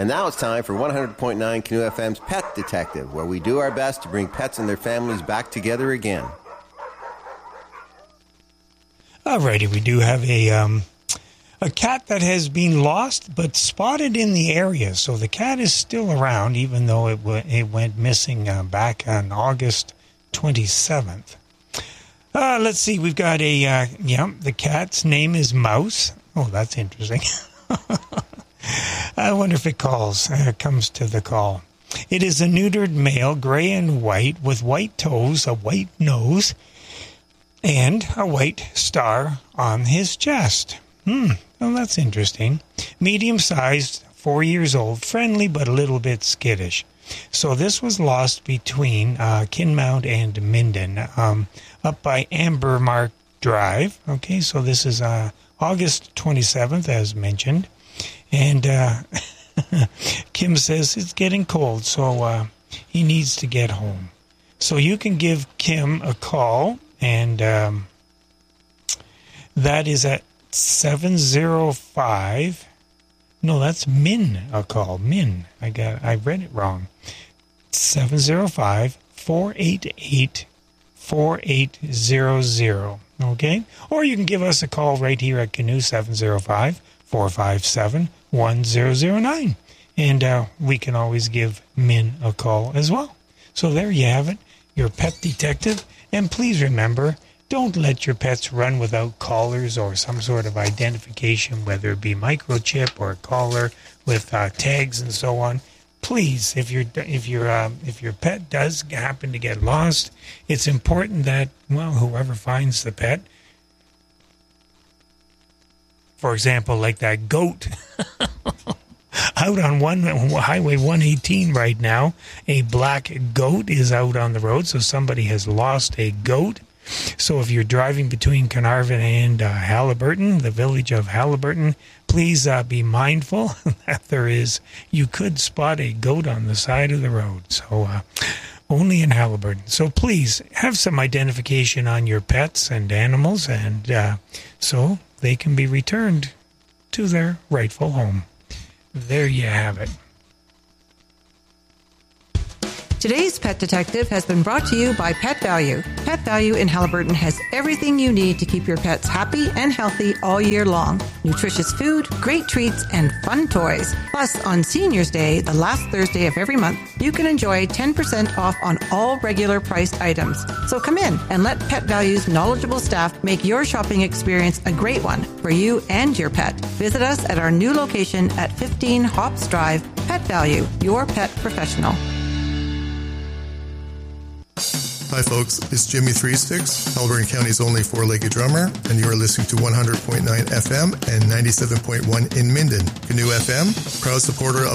And now it's time for 100.9 Canoe FM's Pet Detective, where we do our best to bring pets and their families back together again. Alrighty, we do have a cat that has been lost but spotted in the area. So the cat is still around, even though it went missing back on August 27th. Let's see, we've got the cat's name is Mouse. Oh, that's interesting. I wonder if it comes to the call. It is a neutered male, gray and white, with white toes, a white nose, and a white star on his chest. Well, that's interesting. Medium-sized, 4 years old, friendly but a little bit skittish. So this was lost between Kinmount and Minden, up by Ambermark Drive. Okay, so this is August 27th, as mentioned. And Kim says it's getting cold, so he needs to get home. So you can give Kim a call, and that is at 705. No, that's Min a call. Min. I read it wrong. 705-488-4800. Okay? Or you can give us a call right here at Canoe, 705-457-1009. And we can always give Min a call as well. So there you have it, your pet detective. And please remember, don't let your pets run without collars or some sort of identification, whether it be microchip or a collar with tags and so on. Please, if your pet does happen to get lost, it's important that, well, whoever finds the pet, for example, like that goat out on Highway 118 right now, a black goat is out on the road, so somebody has lost a goat. So if you're driving between Carnarvon and Haliburton, the village of Haliburton, please be mindful that you could spot a goat on the side of the road. So only in Haliburton. So please have some identification on your pets and animals, and so they can be returned to their rightful home. There you have it. Today's Pet Detective has been brought to you by Pet Value. Pet Value in Haliburton has everything you need to keep your pets happy and healthy all year long. Nutritious food, great treats, and fun toys. Plus, on Seniors Day, the last Thursday of every month, you can enjoy 10% off on all regular priced items. So come in and let Pet Value's knowledgeable staff make your shopping experience a great one for you and your pet. Visit us at our new location at 15 Hops Drive. Pet Value, your pet professional. Hi folks, it's Jimmy Three Sticks, Haliburton County's only four-legged drummer, and you are listening to 100.9 FM and 97.1 in Minden. Canoe FM, proud supporter of